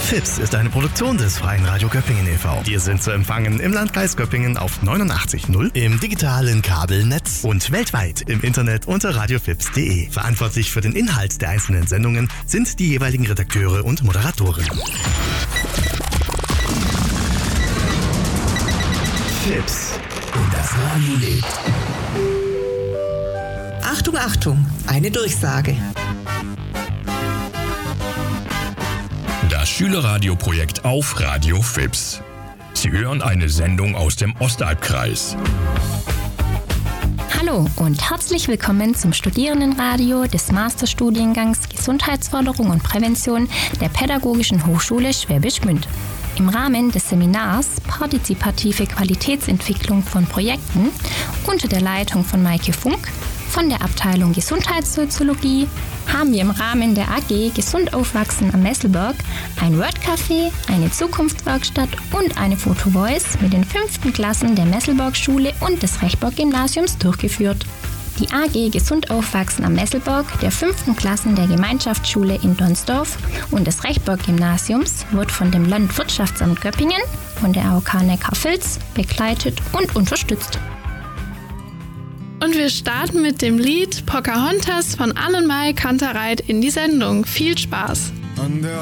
FIPS ist eine Produktion des Freien Radio Göppingen e.V. Wir sind zu empfangen im Landkreis Göppingen auf 89.0, im digitalen Kabelnetz und weltweit im Internet unter radiofips.de. Verantwortlich für den Inhalt der einzelnen Sendungen sind die jeweiligen Redakteure und Moderatoren. FIPS. Und das Radio lebt. Achtung, Achtung, eine Durchsage. Das Schülerradioprojekt auf Radio FIPS. Sie hören eine Sendung aus dem Ostalbkreis. Hallo und herzlich willkommen zum Studierendenradio des Masterstudiengangs Gesundheitsförderung und Prävention der Pädagogischen Hochschule Schwäbisch Gmünd. Im Rahmen des Seminars Partizipative Qualitätsentwicklung von Projekten unter der Leitung von Maike Funk von der Abteilung Gesundheitssoziologie haben wir im Rahmen der AG Gesund aufwachsen am Messelberg ein Wordcafé, eine Zukunftswerkstatt und eine Photovoice mit den 5. Klassen der Messelberg-Schule und des Rechberg-Gymnasiums durchgeführt. Die AG Gesund aufwachsen am Messelberg der 5. Klassen der Gemeinschaftsschule in Donsdorf und des Rechberg-Gymnasiums wird von dem Landwirtschaftsamt Göppingen und der AOK Neckar-Vils begleitet und unterstützt. Und wir starten mit dem Lied Pocahontas von Annemarie Kantereit in die Sendung. Viel Spaß!